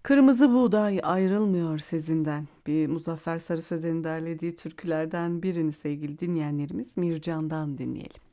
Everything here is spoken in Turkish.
Kırmızı buğday ayrılmıyor sezinden. Bir Muzaffer Sarı Sözen'in derlediği türkülerden birini sevgili dinleyenlerimiz Mircan'dan dinleyelim.